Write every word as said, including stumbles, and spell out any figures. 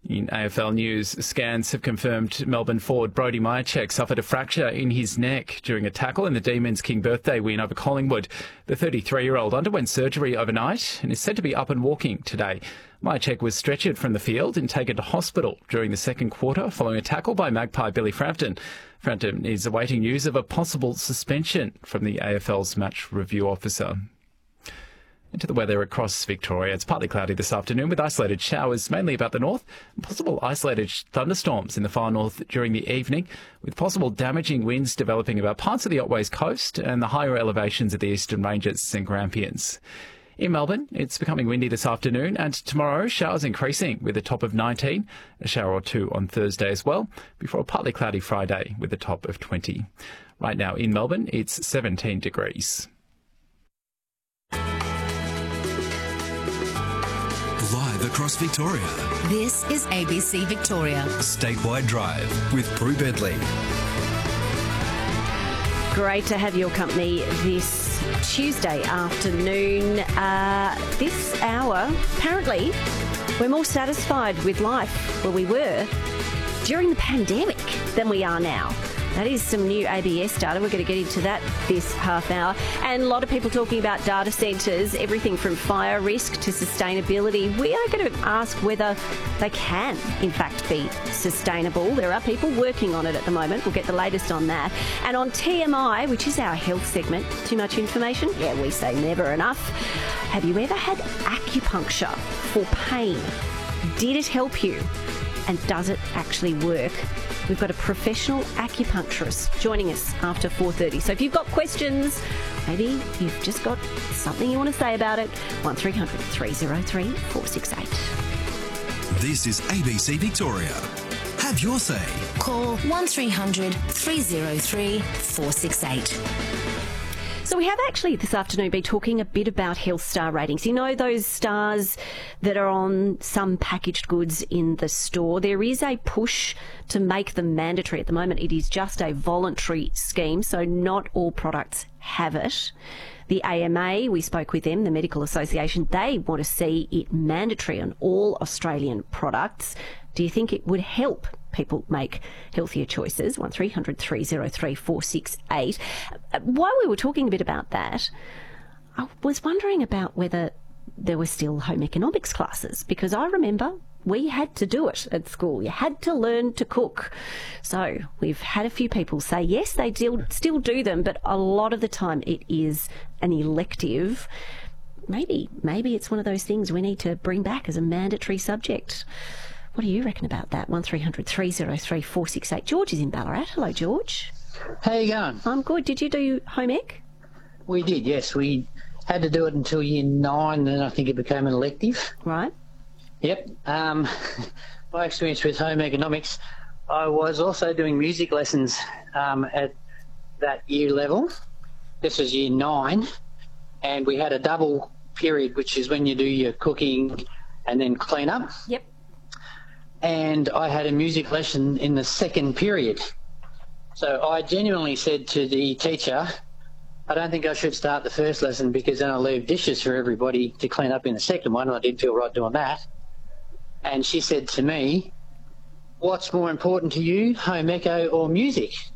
In A F L news, scans have confirmed Melbourne forward Brodie Mihocek suffered a fracture in his neck during a tackle in the Demons King birthday win over Collingwood. The thirty-three-year-old underwent surgery overnight and is said to be up and walking today. Mihocek was stretchered from the field and taken to hospital during the second quarter following a tackle by Magpie Billy Frampton. Frampton is awaiting news of a possible suspension from the A F L's match review officer. Into the weather across Victoria. It's partly cloudy this afternoon with isolated showers, mainly about the north, and possible isolated thunderstorms in the far north during the evening, with possible damaging winds developing about parts of the Otways coast and the higher elevations of the Eastern Ranges and Grampians. In Melbourne, it's becoming windy this afternoon, and tomorrow showers increasing with a top of nineteen, a shower or two on Thursday as well, before a partly cloudy Friday with a top of twenty. Right now in Melbourne, it's seventeen degrees. Live across Victoria. This is A B C Victoria. Statewide Drive with Prue Bedley. Great to have your company this Tuesday afternoon. Uh, this hour, apparently, we're more satisfied with life where we were during the pandemic than we are now. That is some new A B S data. We're going to get into that this half hour. And a lot of people talking about data centres, everything from fire risk to sustainability. We are going to ask whether they can, in fact, be sustainable. There are people working on it at the moment. We'll get the latest on that. And on T M I, which is our health segment, too much information? Yeah, we say never enough. Have you ever had acupuncture for pain? Did it help you? And does it actually work? We've got a professional acupuncturist joining us after four thirty. So if you've got questions, maybe you've just got something you want to say about it, one three hundred three oh three four six eight. This is A B C Victoria. Have your say. Call one three hundred three oh three four six eight. So we have actually this afternoon been talking a bit about Health Star ratings. You know those stars that are on some packaged goods in the store? There is a push to make them mandatory at the moment. It is just a voluntary scheme, so not all products have it. The A M A, we spoke with them, the Medical Association, they want to see it mandatory on all Australian products. Do you think it would help people make healthier choices? one three hundred three oh three four six eight. While we were talking a bit about that, I was wondering about whether there were still home economics classes, because I remember we had to do it at school. You had to learn to cook. So we've had a few people say, yes, they still, still do them, but a lot of the time it is an elective. Maybe, maybe it's one of those things we need to bring back as a mandatory subject. What do you reckon about that? one three hundred three oh three four six eight. George is in Ballarat. Hello, George. How you going? I'm good. Did you do home ec? We did, yes. We had to do it until year nine, then I think it became an elective. Right. Yep. Um, my experience with home economics, I was also doing music lessons um, at that year level. This was year nine, and we had a double period, which is when you do your cooking and then clean up. Yep. And I had a music lesson in the second period. So I genuinely said to the teacher, I don't think I should start the first lesson because then I'll leave dishes for everybody to clean up in the second one. I didn't feel right doing that. And she said to me, what's more important to you, home eco or music?